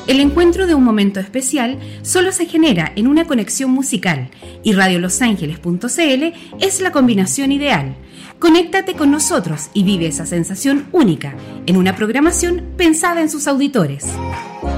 El encuentro de un momento especial solo se genera en una conexión musical y radiolosangeles.cl es la combinación ideal. Conéctate con nosotros y vive esa sensación única en una programación pensada en sus auditores.